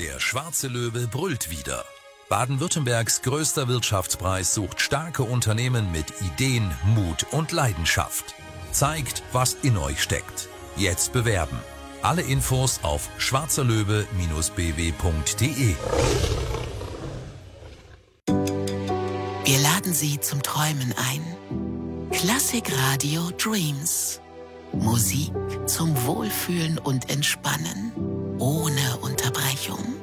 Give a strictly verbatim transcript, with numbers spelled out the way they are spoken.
Der Schwarze Löwe brüllt wieder. Baden-Württembergs größter Wirtschaftspreis sucht starke Unternehmen mit Ideen, Mut und Leidenschaft. Zeigt, was in euch steckt. Jetzt bewerben. Alle Infos auf schwarzerlöwe Bindestrich b w punkt d e. Wir laden Sie zum Träumen ein. Klassikradio Dreams. Musik zum Wohlfühlen und Entspannen. Ohne Unterbrechung.